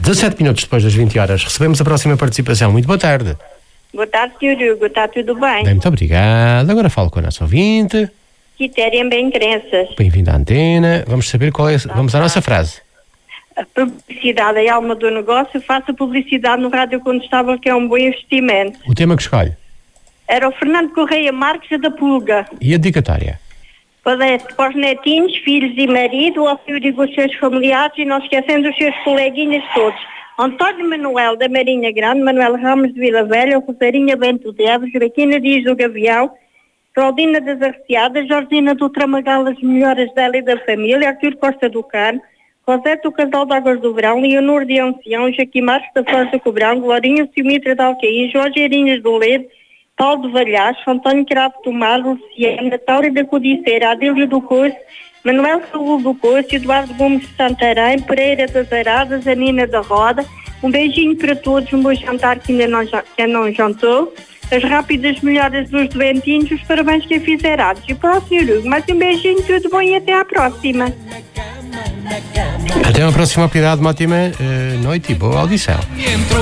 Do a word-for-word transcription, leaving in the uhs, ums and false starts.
dezassete minutos depois das vinte horas, recebemos a próxima participação. Muito boa tarde. Boa tarde, senhor Hugo. Está tudo bem? Bem, muito obrigado. Agora falo com a nossa ouvinte. Quitéria Bem Crenças. Bem-vindo à antena. Vamos saber qual é. Vamos à nossa frase. A publicidade é a alma do negócio. Faça publicidade no rádio condestável, que é um bom investimento. O tema que escolhe? Era o Fernando Correia Marques da Pulga. E a dedicatória? Para, para os netinhos, filhos e marido, ao filho dos seus familiares e não esquecendo os seus coleguinhas todos. António Manuel da Marinha Grande, Manuel Ramos de Vila Velha, Rosarinha Bento Deves, Joaquina Dias do Gavião, Claudina das Arciadas, Jordina do Tramagal, as melhoras dela e da família, Artur Costa do Carmo, Rosete do Casal de Águas do Verão, Leonor de Ancião, Joaquim Marques da Flores do Cobrão, Glorinha Simitra de Alcaí, Jorge Eirinhas do Ledo, Paulo de Valhas, Antônio Cravo do Mar, Luciana, Taura da Codiceira, Adílio do Curso, Manuel Saúl do Curso, Eduardo Gomes de Santarém, Pereira das Aradas, Anina da Roda. Um beijinho para todos, um bom jantar que ainda não, que não jantou. As rápidas melhoras dos doentinhos, os parabéns que fizeram. E para o senhor Hugo, mais um beijinho, tudo bom e até à próxima. Até uma próxima oportunidade, uma ótima uh, noite e boa audição.